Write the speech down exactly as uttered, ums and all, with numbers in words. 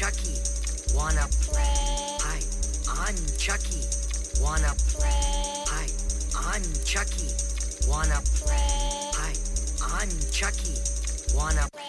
Chucky. Wanna play? Hi, I'm Chucky. Wanna play? Hi, I'm Chucky. Wanna play? Hi, I'm Chucky. Wanna play?